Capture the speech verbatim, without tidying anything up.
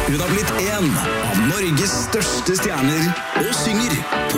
Hun har blitt en av Norges største stjerner og synger på